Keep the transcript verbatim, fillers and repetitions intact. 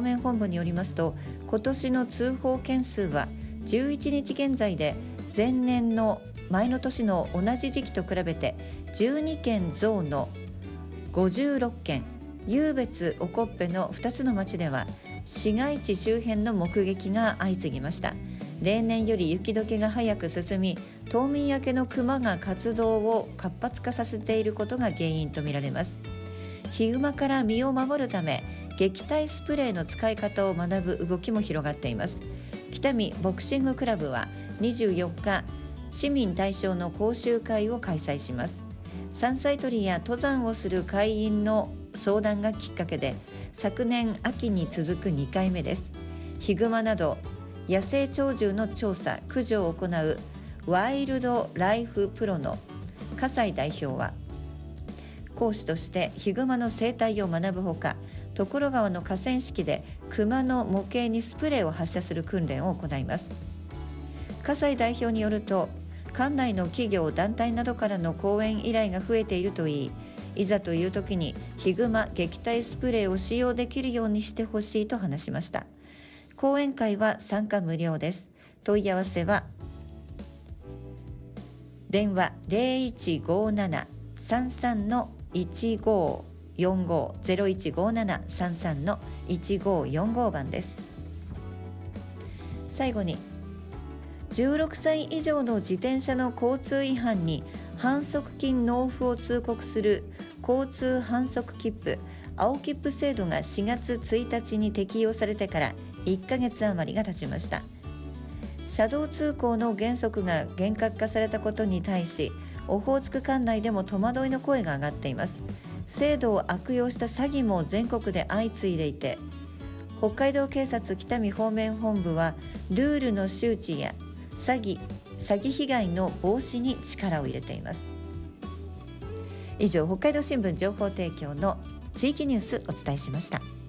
面本部によりますと、今年の通報件数はじゅういちにち現在で前年の前の年の同じ時期と比べてじゅうにけん増のごじゅうろっけん、湧別、興部のふたつの町では市街地周辺の目撃が相次ぎました。例年より雪解けが早く進み、冬眠明けのクマが活動を活発化させていることが原因とみられます。ヒグマから身を守るため、撃退スプレーの使い方を学ぶ動きも広がっています。北見ボクシングクラブはにじゅうよっか、市民対象の講習会を開催します。山菜採りや登山をする会員の相談がきっかけで、昨年秋に続くにかいめです。ヒグマなど野生鳥獣の調査・駆除を行うワイルドライフプロの笠井代表は、講師としてヒグマの生態を学ぶほか、所川の河川敷でクマの模型にスプレーを発射する訓練を行います。笠井代表によると、管内の企業団体などからの講演依頼が増えているといい、いざという時にヒグマ撃退スプレーを使用できるようにしてほしいと話しました。講演会は参加無料です。問い合わせは電話 ゼロいちごーなな さんさん いちごーよんご ゼロいちごーなな さんさん いちごーよんご 番です。最後に、じゅうろくさい以上の自転車の交通違反に反則金納付を通告する交通反則切符、青切符制度がしがつついたちに適用されてからいっかげつ余りが経ちました。車道通行の原則が厳格化されたことに対し、オホーツク管内でも戸惑いの声が上がっています。制度を悪用した詐欺も全国で相次いでいて、北海道警察北見方面本部はルールの周知や詐欺、詐欺被害の防止に力を入れています。以上、北海道新聞情報提供の地域ニュースお伝えしました。